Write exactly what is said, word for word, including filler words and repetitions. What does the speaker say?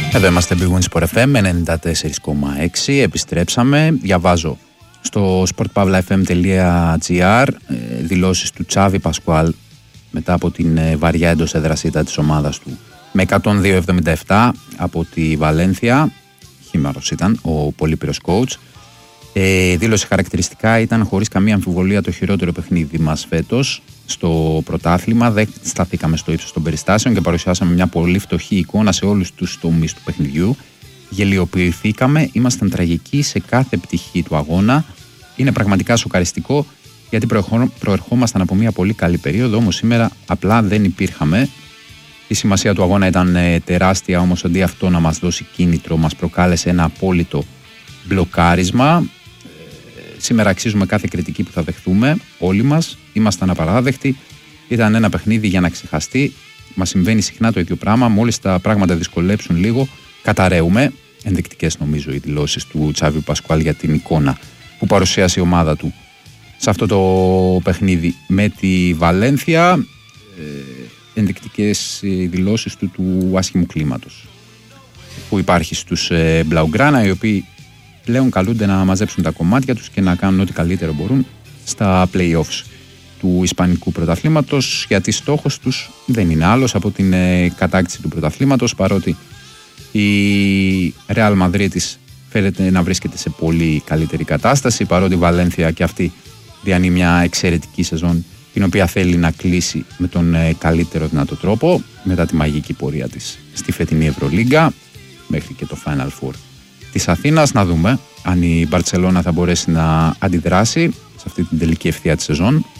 Εδώ είμαστε Big Win Sport εφ εμ ενενήντα τέσσερα κόμμα έξι. Επιστρέψαμε. Διαβάζω στο sportpavlafm τελεία gr δηλώσεις του Τσάβη Πασκουάλ μετά από την βαριά εντός έδρας ήττα της ομάδας του με εκατόν δύο εβδομήντα επτά από τη Βαλένθια. Χήμαρος ήταν ο πολύπυρος coach. Ε, δήλωσε χαρακτηριστικά ήταν χωρίς καμία αμφιβολία το χειρότερο παιχνίδι μας φέτος στο πρωτάθλημα. Δεν σταθήκαμε στο ύψος των περιστάσεων και παρουσιάσαμε μια πολύ φτωχή εικόνα σε όλους τους τομείς του παιχνιδιού. Γελιοποιηθήκαμε, ήμασταν τραγικοί σε κάθε πτυχή του αγώνα. Είναι πραγματικά σοκαριστικό γιατί προερχόμασταν από μια πολύ καλή περίοδο, όμως σήμερα απλά δεν υπήρχαμε. Η σημασία του αγώνα ήταν ε, τεράστια, όμως αντί αυτό να μας δώσει κίνητρο, μας προκάλεσε ένα απόλυτο μπλοκάρισμα. Ε, σήμερα αξίζουμε κάθε κριτική που θα δεχθούμε όλοι μας. Ήμασταν απαράδεκτοι. Ήταν ένα παιχνίδι για να ξεχαστεί. Μας συμβαίνει συχνά το ίδιο πράγμα. Μόλις τα πράγματα δυσκολέψουν λίγο, καταραίουμε. Ενδεικτικές νομίζω οι δηλώσεις του Τσάβη Πασκουάλ για την εικόνα που παρουσίασε η ομάδα του σε αυτό το παιχνίδι με τη Βαλένθια. Ε, ενδεικτικές οι δηλώσεις του του άσχημου κλίματος που υπάρχει στους ε, Μπλαουγκράνα, οι οποίοι πλέον καλούνται να μαζέψουν τα κομμάτια τους και να κάνουν ό,τι καλύτερο μπορούν στα play-offs του Ισπανικού πρωταθλήματος, γιατί στόχος τους δεν είναι άλλος από την ε, κατάκτηση του πρωταθλήματος, παρότι η Real Madrid φαίνεται να βρίσκεται σε πολύ καλύτερη κατάσταση, παρότι η Βαλένθια και αυτή διανύει μια εξαιρετική σεζόν την οποία θέλει να κλείσει με τον ε, καλύτερο δυνατό τρόπο μετά τη μαγική πορεία της στη φετινή Ευρωλίγκα μέχρι και το Final Four της Αθήνας. Να δούμε αν η Μπαρτσελώνα θα μπορέσει να αντιδράσει σε αυτή την τελική ευθεία της σεζόν